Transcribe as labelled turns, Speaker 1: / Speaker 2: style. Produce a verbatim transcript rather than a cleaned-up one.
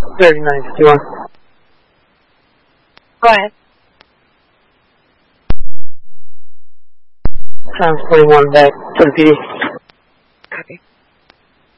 Speaker 1: thirty-nine fifty-one.
Speaker 2: Go ahead.
Speaker 1: Times twenty-one back to the P D.
Speaker 2: Copy.